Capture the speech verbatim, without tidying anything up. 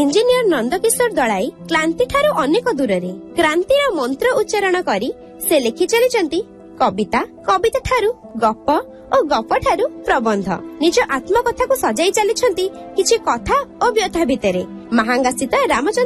engineer Nandkishore Dalai क्लांति ठारू अनेक दूर रे क्रांतिर मंत्र उच्चारण करी से लिखि चलिचंती कविता कविता ठारू गप और गप ठारू प्रबंध निज आत्मकथा को सजाई चलिछंती किछि कथा और व्यथा भितरे महांगा स्थित रामचंद्र